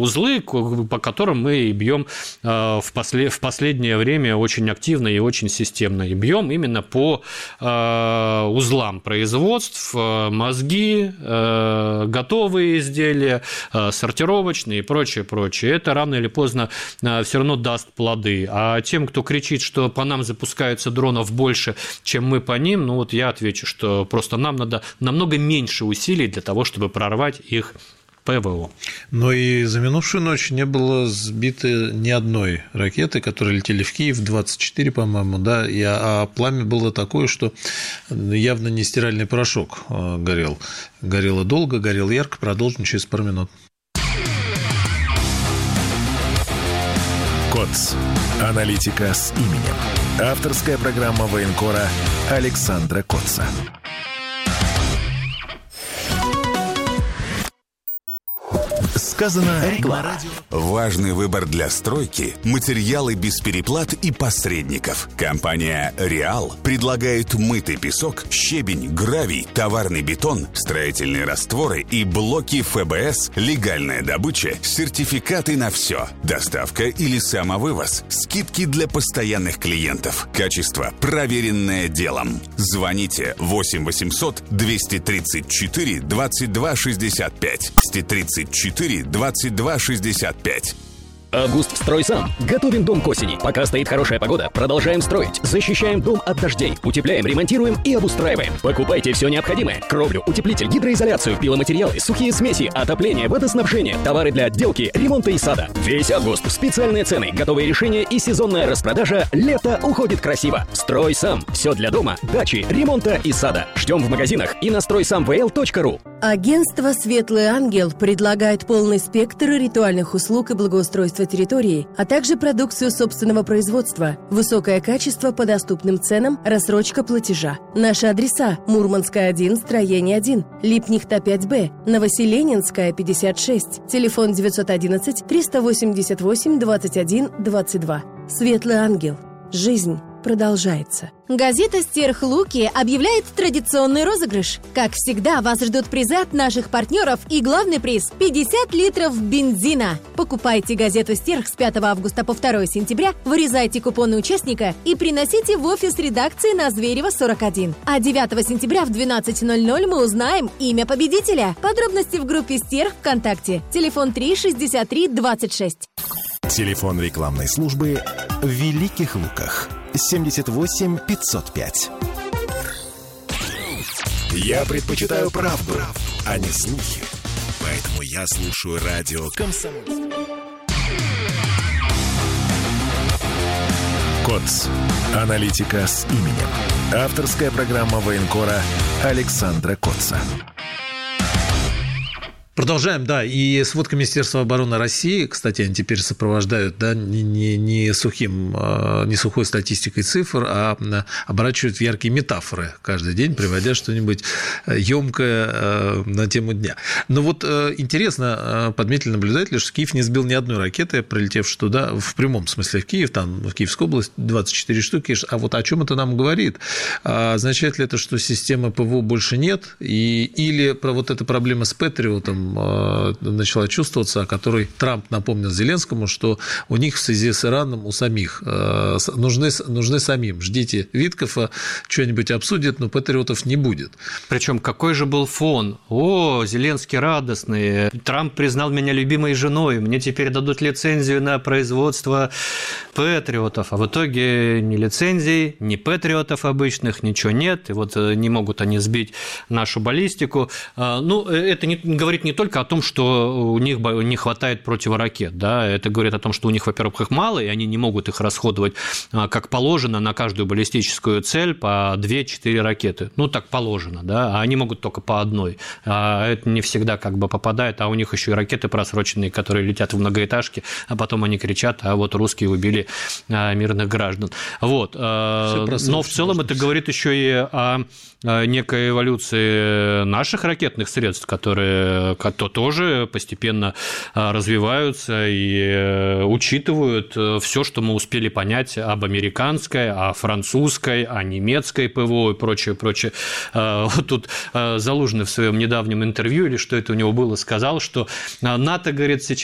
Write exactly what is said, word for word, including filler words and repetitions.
узлы, по которым мы бьем в последнее время очень активно и очень системно. И бьем именно по узлам производств, мозги, готовые изделия, сортировочные и прочее, прочее. Это рано или поздно все равно даст плоды. А тем, кто кричит, что по нам запускаются дронов больше, чем мы по ним, ну вот я отвечу, что просто нам надо намного меньше усилий для того, чтобы прорвать их ПВО. Но и за минувшую ночь не было сбито ни одной ракеты, которые летели в Киев, двадцать четыре, по-моему, да, и, а пламя было такое, что явно не стиральный порошок горел. Горело долго, горело ярко. Продолжим через пару минут. КОЦ. Аналитика с именем. Авторская программа военкора Александра Котца. Сказано реклама. Важный выбор для стройки, материалы без переплат и посредников. Компания «Реал» предлагает мытый песок, щебень, гравий, товарный бетон, строительные растворы и блоки эф бэ эс, легальная добыча, сертификаты на все, доставка или самовывоз, скидки для постоянных клиентов, качество, проверенное делом. Звоните восемь восемьсот двести тридцать четыре двадцать два шестьдесят пять, двести тридцать четыре двадцать два шестьдесят пять. Август строй сам. Готовим дом к осени. Пока стоит хорошая погода, продолжаем строить. Защищаем дом от дождей. Утепляем, ремонтируем и обустраиваем. Покупайте все необходимое. Кровлю, утеплитель, гидроизоляцию, пиломатериалы, сухие смеси, отопление, водоснабжение, товары для отделки, ремонта и сада. Весь август. Специальные цены, готовые решения и сезонная распродажа. Лето уходит красиво. Строй сам. Все для дома, дачи, ремонта и сада. Ждем в магазинах и на строй сам вэ эл точка ру. Агентство «Светлый ангел» предлагает полный спектр ритуальных услуг и благоустройства территории, а также продукцию собственного производства, высокое качество по доступным ценам, рассрочка платежа. Наши адреса: Мурманская, один, строение один, Липнихта, пять бэ, Новоселенинская, пятьдесят шесть, телефон девятьсот одиннадцать триста восемьдесят восемь двадцать один двадцать два. «Светлый ангел». Жизнь продолжается. Газета «Стерх Луки» объявляет традиционный розыгрыш. Как всегда, вас ждут призы от наших партнеров и главный приз – пятьдесят литров бензина. Покупайте газету «Стерх» с пятого августа по второе сентября, вырезайте купоны участника и приносите в офис редакции на Зверева, сорок один. А девятого сентября в двенадцать ноль ноль мы узнаем имя победителя. Подробности в группе «Стерх» ВКонтакте. Телефон три шестьдесят три двадцать шесть. Телефон рекламной службы в Великих Луках. семьдесят восемь пятьсот пять. Я предпочитаю правду, а не слухи. Поэтому я слушаю радио «Комсомольская». КОЦ. Аналитика с именем. Авторская программа военкора Александра Котца. Продолжаем, да, и сводка Министерства обороны России, кстати, они теперь сопровождают, да, не, не, не, сухим, не сухой статистикой цифр, а оборачивают в яркие метафоры каждый день, приводя что-нибудь ёмкое на тему дня. Но вот интересно, подметили наблюдатели, что Киев не сбил ни одной ракеты, прилетевшей туда, в прямом смысле в Киев, там в Киевской области двадцать четыре штуки. А вот о чем это нам говорит? Означает ли это, что системы ПВО больше нет, и, или про вот эта проблема с Патриотом начала чувствоваться, о которой Трамп напомнил Зеленскому, что у них в связи с Ираном, у самих нужны, нужны самим. Ждите Виткофа, что-нибудь обсудит, но патриотов не будет. Причем какой же был фон? О, Зеленский радостный, Трамп признал меня любимой женой, мне теперь дадут лицензию на производство патриотов. А в итоге ни лицензий, ни патриотов обычных, ничего нет, и вот не могут они сбить нашу баллистику. Ну, это не, говорит не только о том, что у них не хватает противоракет, да, это говорит о том, что у них, во-первых, их мало, и они не могут их расходовать как положено на каждую баллистическую цель по две-четыре ракеты. Ну, так положено, да, а они могут только по одной. А это не всегда как бы попадает, а у них еще и ракеты просроченные, которые летят в многоэтажки, а потом они кричат, а вот русские убили мирных граждан. Вот. Но в целом это говорит еще и о некой эволюции наших ракетных средств, которые тоже постепенно развиваются и учитывают все, что мы успели понять об американской, о французской, о немецкой ПВО и прочее, прочее. Вот тут Залужный в своем недавнем интервью, или что это у него было, сказал, что НАТО, говорит, сейчас